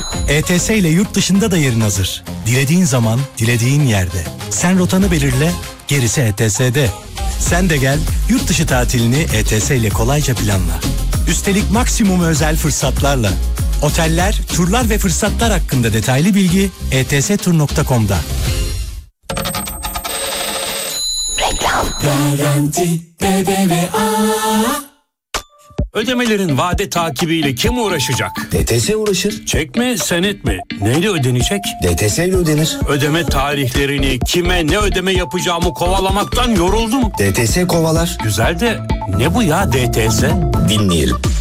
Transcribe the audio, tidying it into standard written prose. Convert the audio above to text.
ETS ile yurt dışında da yerin hazır. Dilediğin zaman, dilediğin yerde. Sen rotanı belirle, gerisi ETS'de. Sen de gel, yurt dışı tatilini ETS ile kolayca planla. Üstelik maksimum özel fırsatlarla. Oteller, turlar ve fırsatlar hakkında detaylı bilgi etstur.com'da. Reklam. Garanti BBVA. Ödemelerin vade takibiyle kim uğraşacak? DTS uğraşır. Çek mi, senet mi? Neyle ödenecek? DTS ile ödenir. Ödeme tarihlerini, kime ne ödeme yapacağımı kovalamaktan yoruldum. DTS kovalar. Güzel de ne bu ya DTS? Dinleyelim.